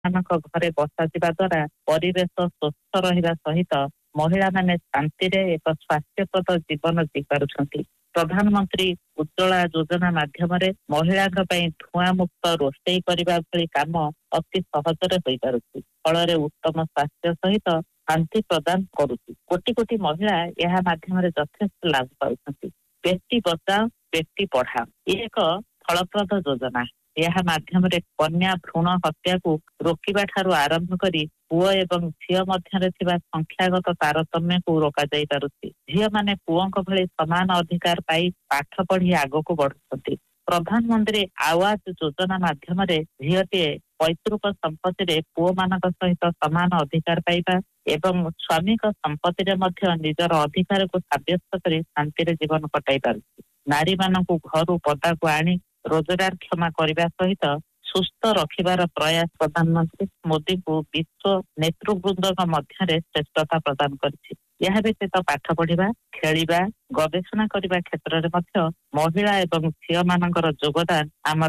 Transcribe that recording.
ଘରେ ବସାଯିବା ଦ୍ୱାରା ପରିବେଶ ସୁସ୍ଥ ରହିବା ସହିତ ମହିଳାମାନେ ଶାନ୍ତିରେ ଏକ ସ୍ୱାସ୍ଥ୍ୟପ୍ରଦ ଜୀବନ ଜିଇପାରୁଛନ୍ତି। ପ୍ରଧାନମନ୍ତ୍ରୀ ଉଜ୍ଜ୍ୱଳା ଯୋଜନା ମାଧ୍ୟମରେ ମହିଳାଙ୍କ ପାଇଁ ଧୂଆଁ ମୁକ୍ତ ରୋଷେଇ କରିବା ଭଳି କାମ ଅତି ସହଜରେ ହୋଇପାରୁଛି। ଫଳରେ ଉତ୍ତମ ସ୍ୱାସ୍ଥ୍ୟ ସହିତ ଶାନ୍ତି ପ୍ରଦାନ କରୁଛି। କୋଟି କୋଟି ମହିଳା ଏହା ମାଧ୍ୟମରେ ଯଥେଷ୍ଟ ଲାଭ ପାଉଛନ୍ତି। ବେଟି ବଚାଓ ବେଟି ପଢାଓ ଏକ ଫଳପ୍ରଦ ଯୋଜନା। ଏହା ମାଧ୍ୟମରେ କନ୍ୟା ଭ୍ରୂଣ ହତ୍ୟାକୁ ରୋକିବା ଠାରୁ ଆରମ୍ଭ କରି ପୁଅ ଏବଂ ଝିଅ ମଧ୍ୟରେ ଥିବା ସଂଖ୍ୟାଗତ ତାରତମ୍ୟକୁ ରୋକାଯାଇ ପାରୁଛି। ଝିଅମାନେ ପୁଅଙ୍କ ଭଳି ସମାନ ଅଧିକାର ପାଇ ପାଠ ପଢି ଆଗକୁ ବଢୁଛନ୍ତି। ପ୍ରଧାନମନ୍ତ୍ରୀ ଆୱାଜ ଯୋଜନା ମାଧ୍ୟମରେ ଝିଅଟିଏ ପୈତୃକ ସମ୍ପତ୍ତିରେ ପୁଅମାନଙ୍କ ସହିତ ସମାନ ଅଧିକାର ପାଇବା ଏବଂ ସ୍ୱାମୀଙ୍କ ସମ୍ପତ୍ତିରେ ମଧ୍ୟ ନିଜର ଅଧିକାରକୁ ସାବ୍ୟସ୍ତ କରି ଶାନ୍ତିରେ ଜୀବନ କଟାଇ ପାରୁଛି। ନାରୀମାନଙ୍କୁ ଘରୁ ପଦାକୁ ଆଣି ରୋଜଗାର କ୍ଷମା କରିବା ସହିତ ସୁସ୍ଥ ରଖିବାର ପ୍ରୟାସ ପ୍ରଧାନମନ୍ତ୍ରୀ ମୋଦୀଙ୍କୁ ବିଶ୍ୱ ନେତୃବୃନ୍ଦଙ୍କ ମଧ୍ୟରେ ଶ୍ରେଷ୍ଠତା ପ୍ରଦାନ କରିଛି। ଏହା ବ୍ୟତୀତ ପାଠ ପଢିବା, ଖେଳିବା, ଗବେଷଣା କରିବା କ୍ଷେତ୍ରରେ ମଧ୍ୟ ମହିଳା ଏବଂ ଝିଅମାନଙ୍କର ଯୋଗଦାନ ଆମର